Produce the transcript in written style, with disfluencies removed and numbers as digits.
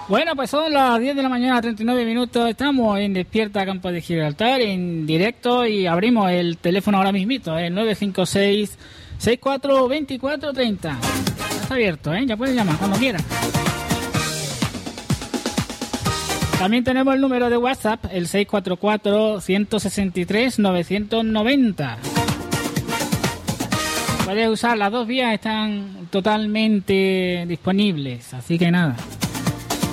Bueno, pues son las 10 de la mañana, 39 minutos. Estamos en Despierta Campo de Gibraltar en directo y abrimos el teléfono ahora mismito, el 956-642430. Está abierto, ya puedes llamar cuando quieras. También tenemos el número de WhatsApp, el 644-163-990. Puedes usar las dos vías, están totalmente disponibles, así que nada.